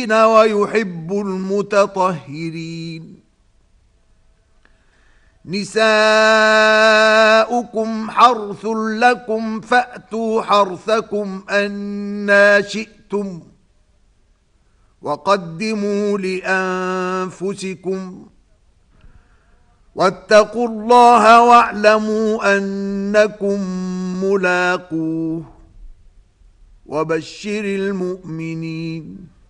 ويحب المتطهرين. نساؤكم حرث لكم فأتوا حرثكم أنى شئتم وقدموا لأنفسكم واتقوا الله واعلموا أنكم ملاقوه وبشر المؤمنين.